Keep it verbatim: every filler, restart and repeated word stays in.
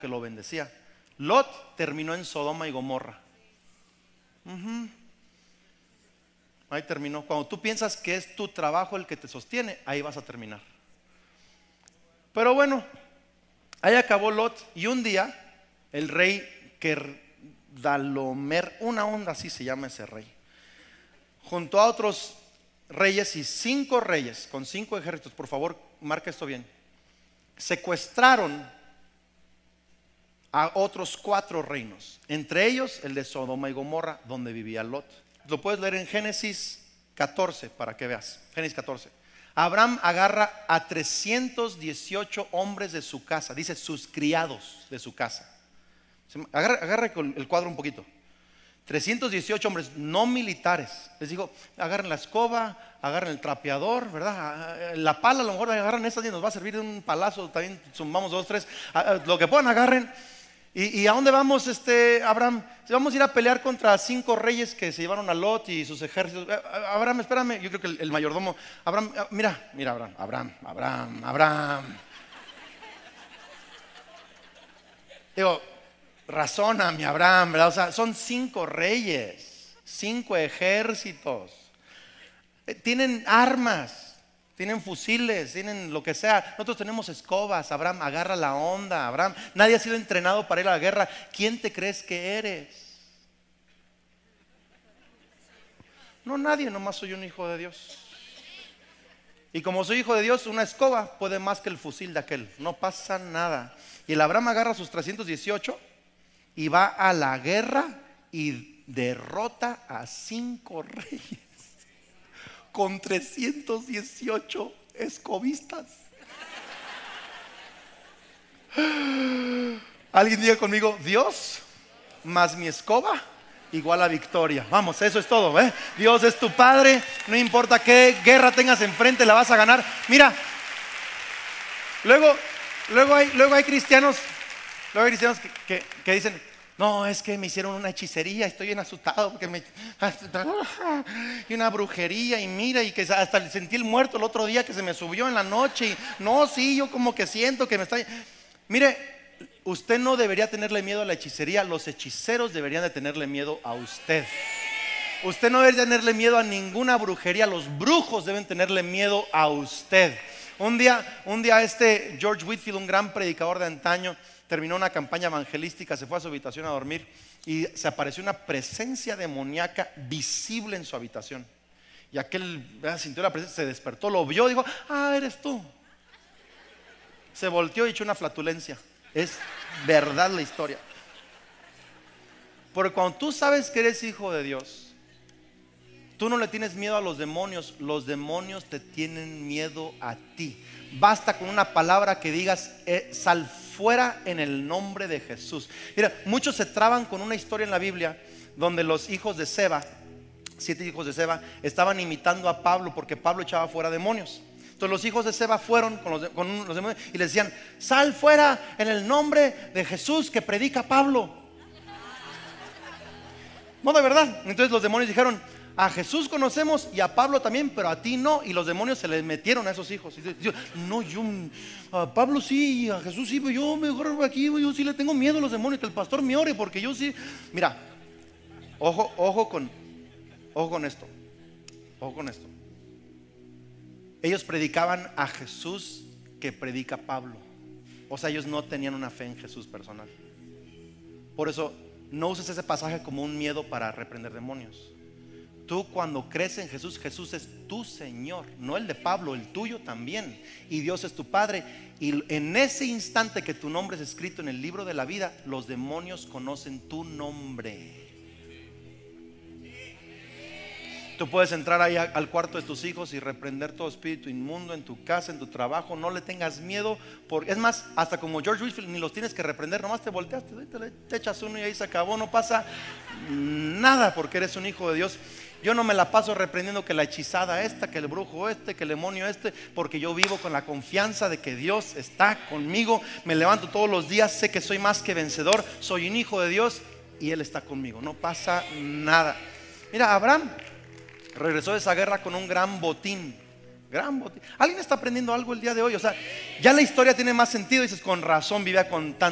que lo bendecía. Lot terminó en Sodoma y Gomorra. Uh-huh. Ahí terminó. Cuando tú piensas que es tu trabajo el que te sostiene, ahí vas a terminar. Pero bueno, ahí acabó Lot. Y un día el rey Kedorlaomer, una onda así se llama ese rey, junto a otros reyes y cinco reyes con cinco ejércitos, por favor marca esto bien, secuestraron a otros cuatro reinos, entre ellos el de Sodoma y Gomorra, donde vivía Lot. Lo puedes leer en Génesis catorce para que veas. Génesis catorce. Abraham agarra a trescientos dieciocho hombres de su casa, dice sus criados de su casa. Agarra, agarra el cuadro un poquito. trescientos dieciocho hombres no militares. Les digo, agarren la escoba, agarren el trapeador, ¿verdad? La pala, a lo mejor agarran esa y nos va a servir de un palazo. También sumamos dos, tres. Lo que puedan, agarren. ¿Y, y a dónde vamos, este, Abraham? Vamos a ir a pelear contra cinco reyes que se llevaron a Lot y sus ejércitos. Abraham, espérame. Yo creo que el, el mayordomo, Abraham, mira, mira, Abraham, Abraham, Abraham, Abraham. Digo, razona mi Abraham, ¿verdad? O sea, son cinco reyes, cinco ejércitos, tienen armas, tienen fusiles, tienen lo que sea. Nosotros tenemos escobas. Abraham, agarra la onda. Abraham, nadie ha sido entrenado para ir a la guerra. ¿Quién te crees que eres? No, nadie, nomás soy un hijo de Dios. Y como soy hijo de Dios, una escoba puede más que el fusil de aquel. No pasa nada. Y el Abraham agarra sus trescientos dieciocho y va a la guerra y derrota a cinco reyes con trescientos dieciocho escobistas. Alguien diga conmigo, Dios más mi escoba igual a victoria. Vamos, eso es todo, ¿eh? Dios es tu Padre. No importa qué guerra tengas enfrente, la vas a ganar. Mira, luego, luego hay, luego hay cristianos, luego hay cristianos que, que, que dicen, no, es que me hicieron una hechicería, estoy bien asustado porque me, y una brujería, y mira, y que hasta sentí el muerto el otro día que se me subió en la noche, y no, sí, yo como que siento que me está. Mire, usted no debería tenerle miedo a la hechicería, los hechiceros deberían de tenerle miedo a usted. Usted no debería tenerle miedo a ninguna brujería, los brujos deben tenerle miedo a usted. Un día, un día este George Whitefield, un gran predicador de antaño, terminó una campaña evangelística, se fue a su habitación a dormir y se apareció una presencia demoníaca visible en su habitación. Y aquel sintió la presencia, se despertó, lo vio y dijo, ah, eres tú. Se volteó y echó una flatulencia. Es verdad la historia. Porque cuando tú sabes que eres hijo de Dios, tú no le tienes miedo a los demonios, los demonios te tienen miedo a ti. Basta con una palabra que digas, eh, sal fuera en el nombre de Jesús. Mira, muchos se traban con una historia en la Biblia donde los hijos de Seba, siete hijos de Seba, estaban imitando a Pablo porque Pablo echaba fuera demonios. Entonces los hijos de Seba fueron con los, con los demonios y les decían, sal fuera en el nombre de Jesús que predica Pablo. No, de verdad. Entonces los demonios dijeron, a Jesús conocemos y a Pablo también, pero a ti no. Y los demonios se les metieron a esos hijos. Y dijo, no, yo a Pablo sí, a Jesús sí, pero yo mejor aquí, yo sí le tengo miedo a los demonios, que el pastor me ore porque yo sí. Mira, ojo, ojo con, ojo con esto, ojo con esto. Ellos predicaban a Jesús que predica Pablo. O sea, ellos no tenían una fe en Jesús personal. Por eso no uses ese pasaje como un miedo para reprender demonios. Tú cuando crees en Jesús, Jesús es tu Señor, no el de Pablo, el tuyo también. Y Dios es tu Padre. Y en ese instante que tu nombre es escrito en el libro de la vida, los demonios conocen tu nombre. Tú puedes entrar ahí al cuarto de tus hijos y reprender todo espíritu inmundo en tu casa, en tu trabajo. No le tengas miedo, porque es más, hasta como George Whitefield ni los tienes que reprender, nomás te volteas, te, te echas uno y ahí se acabó. No pasa nada porque eres un hijo de Dios. Yo no me la paso reprendiendo que la hechizada esta, que el brujo este, que el demonio este, porque yo vivo con la confianza de que Dios está conmigo. Me levanto todos los días, sé que soy más que vencedor, soy un hijo de Dios y Él está conmigo. No pasa nada. Mira, Abraham regresó de esa guerra con un gran botín. Gran botín. ¿Alguien está aprendiendo algo el día de hoy? O sea, ya la historia tiene más sentido. Dices, con razón vivía con tan